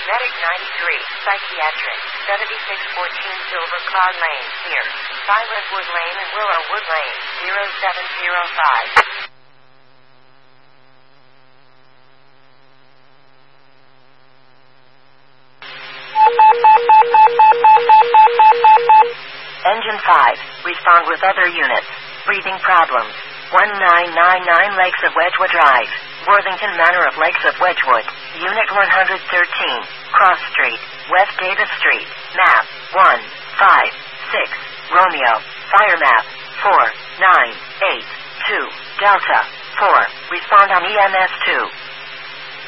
Medic 93, Psychiatric, 7614 Silver Cloud Lane, here. Silentwood Lane and Willowwood Lane, 0705. Engine 5, respond with other units. Breathing problems. 1999 Lakes of Wedgwood Drive, Worthington Manor of Lakes of Wedgwood, Unit 113, Cross Street, West Davis Street, map 156, Romeo, fire map 4982, Delta 4, respond on EMS 2.